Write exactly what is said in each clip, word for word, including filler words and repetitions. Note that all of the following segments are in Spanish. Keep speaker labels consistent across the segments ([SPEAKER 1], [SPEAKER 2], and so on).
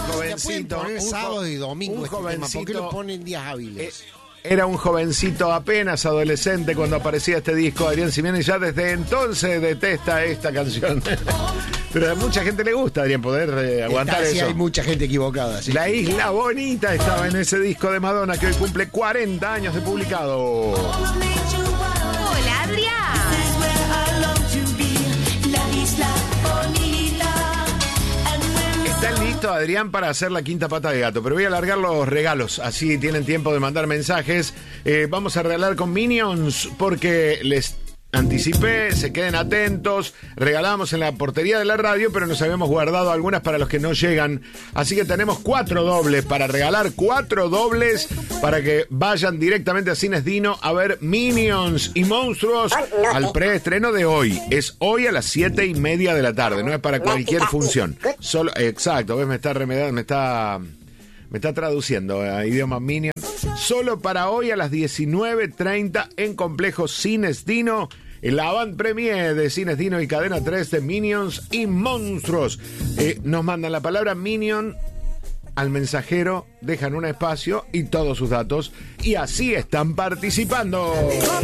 [SPEAKER 1] jovencito.
[SPEAKER 2] Poner
[SPEAKER 1] un
[SPEAKER 2] sábado
[SPEAKER 1] jo-
[SPEAKER 2] y domingo
[SPEAKER 1] un
[SPEAKER 2] este tema. ¿Por qué
[SPEAKER 1] jovencito,
[SPEAKER 2] lo ponen días hábiles?
[SPEAKER 1] eh, Era un jovencito apenas adolescente cuando aparecía este disco. Adrián Simioni ya desde entonces detesta esta canción. Pero a mucha gente le gusta, Adrián, poder eh, aguantar
[SPEAKER 2] Está, sí,
[SPEAKER 1] eso.
[SPEAKER 2] hay mucha gente equivocada. Sí.
[SPEAKER 1] La Isla Bonita estaba en ese disco de Madonna que hoy cumple cuarenta años de publicado.
[SPEAKER 3] Hola, Adrián.
[SPEAKER 1] Están listos, Adrián, para hacer la quinta pata de gato, pero voy a alargar los regalos, así tienen tiempo de mandar mensajes. Eh, vamos a regalar con Minions porque les anticipé, se queden atentos. Regalamos en la portería de la radio, pero nos habíamos guardado algunas para los que no llegan. Así que tenemos cuatro dobles para regalar, cuatro dobles para que vayan directamente a Cines Dino a ver Minions y Monstruos al preestreno de hoy. Es hoy a las siete y media de la tarde, no es para cualquier función. Solo, exacto, ves, me está remediando, me está, me está traduciendo a idioma Minions. Solo para hoy a las diecinueve treinta en Complejo Cines Dino. El avant premier de Cines Dino y Cadena tres de Minions y Monstruos. Eh, nos mandan la palabra Minion al mensajero, dejan un espacio y todos sus datos. Y así están participando.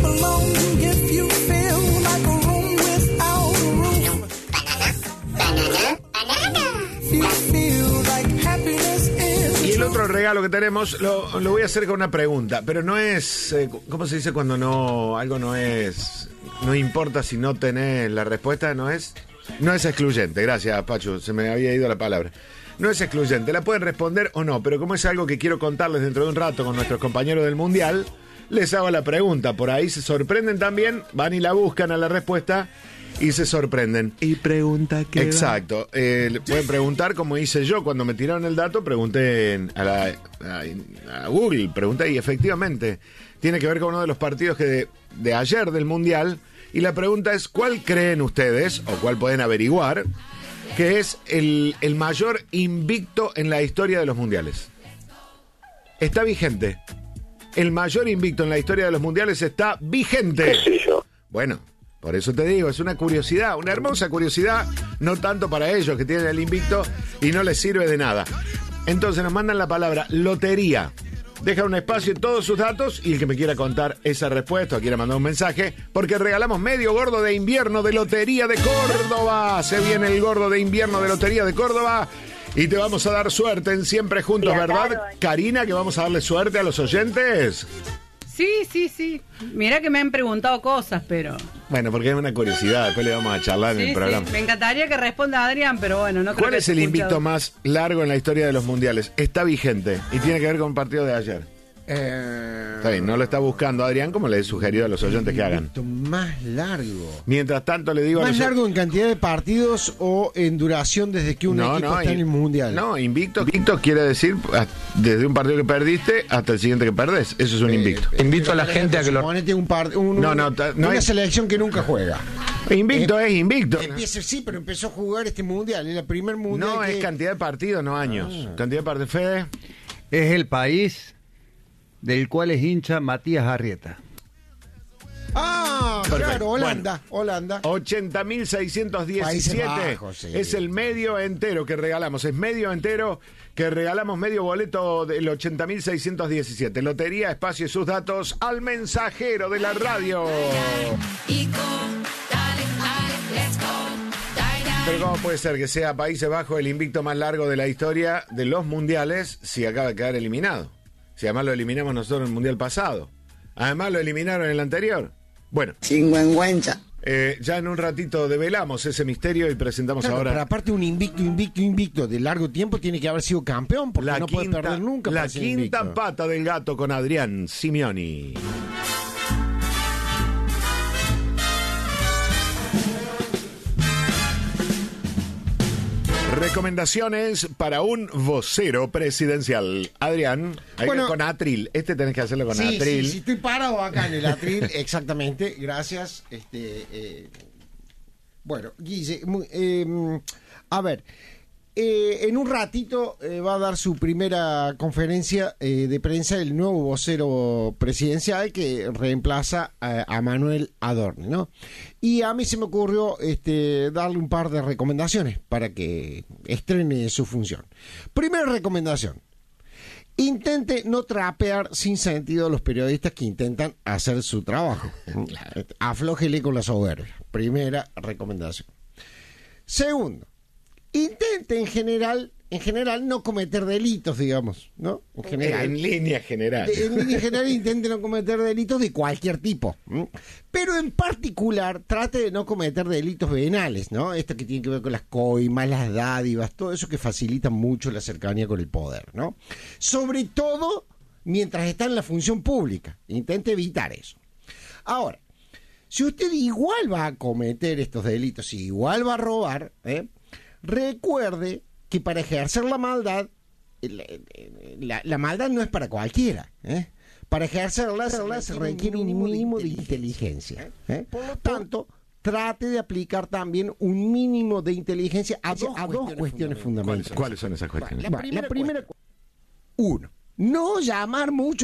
[SPEAKER 1] Y el otro regalo que tenemos lo, lo voy a hacer con una pregunta, pero no es, eh, ¿cómo se dice cuando no algo no es, no importa si no tenés la respuesta? No es, no es excluyente. Gracias, Pachu, se me había ido la palabra. No es excluyente, la pueden responder o no, pero como es algo que quiero contarles dentro de un rato con nuestros compañeros del Mundial, les hago la pregunta. Por ahí se sorprenden también, van y la buscan a la respuesta y se sorprenden.
[SPEAKER 4] Y pregunta que
[SPEAKER 1] Exacto. Eh, le pueden preguntar como hice yo cuando me tiraron el dato, pregunté en- a, la, a, a Google, pregunté y efectivamente tiene que ver con uno de los partidos que de, de ayer del Mundial. Y la pregunta es, ¿cuál creen ustedes, o cuál pueden averiguar, que es el, el mayor invicto en la historia de los mundiales? Está vigente. El mayor invicto en la historia de los mundiales está vigente.
[SPEAKER 5] ¿Qué sé yo?
[SPEAKER 1] Bueno, por eso te digo, es una curiosidad, una hermosa curiosidad, no tanto para ellos que tienen el invicto y no les sirve de nada. Entonces nos mandan la palabra lotería. Dejan un espacio en todos sus datos y el que me quiera contar esa respuesta o quiera mandar un mensaje, porque regalamos medio gordo de invierno de Lotería de Córdoba. Se viene el gordo de invierno de Lotería de Córdoba y te vamos a dar suerte en Siempre Juntos, ¿verdad, Karina? Que vamos a darle suerte a los oyentes.
[SPEAKER 6] Sí, sí, sí. Mirá que me han preguntado cosas, pero...
[SPEAKER 1] Bueno, porque es una curiosidad, después le vamos a charlar en
[SPEAKER 6] Sí,
[SPEAKER 1] el programa.
[SPEAKER 6] sí. Me encantaría que responda Adrián, pero bueno, no creo
[SPEAKER 1] ¿Cuál
[SPEAKER 6] que
[SPEAKER 1] es
[SPEAKER 6] haya
[SPEAKER 1] el invicto
[SPEAKER 6] escuchado.
[SPEAKER 1] más largo en la historia de los mundiales? Está vigente y tiene que ver con un partido de ayer.
[SPEAKER 2] Eh,
[SPEAKER 1] Está bien, no lo está buscando Adrián como le he sugerido a los oyentes que hagan.
[SPEAKER 2] invicto más largo.
[SPEAKER 1] Mientras tanto le digo a
[SPEAKER 2] ¿Más
[SPEAKER 1] los
[SPEAKER 2] largo en cantidad de partidos o en duración desde que un equipo está en el
[SPEAKER 1] in-
[SPEAKER 2] Mundial?
[SPEAKER 1] No, invicto, invicto quiere decir ah, desde un partido que perdiste hasta el siguiente que perdés. Eso es un invicto.
[SPEAKER 2] Eh,
[SPEAKER 4] Invito a la
[SPEAKER 2] pero,
[SPEAKER 4] gente a que lo-
[SPEAKER 2] suponete un par, un-
[SPEAKER 1] No, no, ta- no
[SPEAKER 2] una
[SPEAKER 1] hay-
[SPEAKER 2] selección que nunca juega.
[SPEAKER 1] Invicto
[SPEAKER 2] Eh,
[SPEAKER 1] es invicto.
[SPEAKER 2] Empieza, sí, pero empezó a jugar este Mundial. Es el primer Mundial
[SPEAKER 1] No
[SPEAKER 2] que...
[SPEAKER 1] es cantidad de partidos, no años.
[SPEAKER 2] Ah.
[SPEAKER 1] Cantidad de partidos. Fede.
[SPEAKER 7] Es el país del cual es hincha Matías Arrieta.
[SPEAKER 2] Ah,
[SPEAKER 1] Perfecto.
[SPEAKER 2] claro, Holanda, Holanda.
[SPEAKER 1] ochenta mil seiscientos
[SPEAKER 2] Países
[SPEAKER 1] diecisiete
[SPEAKER 2] Bajos, sí.
[SPEAKER 1] es el medio entero que regalamos. Es medio entero que regalamos, medio boleto del ochenta mil seiscientos diecisiete. Lotería, espacio y sus datos al mensajero de la radio. Pero ¿cómo puede ser que sea Países Bajos el invicto más largo de la historia de los mundiales si acaba de quedar eliminado? Si además lo eliminamos nosotros en el mundial pasado. Además lo eliminaron en el anterior. Bueno.
[SPEAKER 8] Chingüengüenza.
[SPEAKER 1] Eh, ya en un ratito develamos ese misterio y presentamos
[SPEAKER 2] Claro,
[SPEAKER 1] ahora
[SPEAKER 2] pero aparte un invicto, invicto, invicto de largo tiempo tiene que haber sido campeón porque
[SPEAKER 1] la
[SPEAKER 2] no puede
[SPEAKER 1] quinta,
[SPEAKER 2] perder nunca.
[SPEAKER 1] la
[SPEAKER 2] para ser
[SPEAKER 1] quinta
[SPEAKER 2] invicto.
[SPEAKER 1] pata del gato con Adrián Simioni. Recomendaciones para un vocero presidencial. Adrián, ahí
[SPEAKER 2] Bueno,
[SPEAKER 1] con Atril. Este tenés que hacerlo con
[SPEAKER 2] Sí,
[SPEAKER 1] Atril.
[SPEAKER 2] sí, sí, estoy parado acá en el atril, exactamente, gracias. Este, eh, bueno, Guille, mu- eh, a ver, Eh, en un ratito eh, va a dar su primera conferencia eh, de prensa el nuevo vocero presidencial que reemplaza a, a Manuel Adorni, ¿no? Y a mí se me ocurrió este, darle un par de recomendaciones para que estrene su función. Primera recomendación: intente no trapear sin sentido a los periodistas que intentan hacer su trabajo. Claro. Aflójele con la soberbia. Primera recomendación. Segundo: intente en general, en general no cometer delitos, digamos, ¿no? En general.
[SPEAKER 1] En línea general.
[SPEAKER 2] De, en línea general intente no cometer delitos de cualquier tipo. ¿m? Pero en particular trate de no cometer delitos venales, ¿no? Esto que tiene que ver con las coimas, las dádivas, todo eso que facilita mucho la cercanía con el poder, ¿no? Sobre todo mientras está en la función pública. Intente evitar eso. Ahora, si usted igual va a cometer estos delitos, si igual va a robar, ¿eh? Recuerde que para ejercer la maldad, la, la, la maldad no es para cualquiera, ¿eh? Para ejercerla se requiere un mínimo de inteligencia, ¿eh? Por lo tanto, trate de aplicar también un mínimo de inteligencia a dos, a dos cuestiones fundamentales.
[SPEAKER 1] ¿Cuáles son esas cuestiones?
[SPEAKER 2] La primera, la primera uno, no llamar mucho